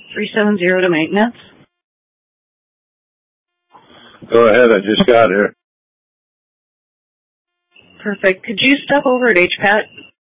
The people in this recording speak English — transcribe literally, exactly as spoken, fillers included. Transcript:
three seven zero to maintenance. Go ahead, I just got here. Perfect. Could you step over at H P A T